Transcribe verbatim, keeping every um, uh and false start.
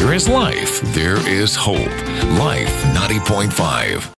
there is life, there is hope. Life ninety point five.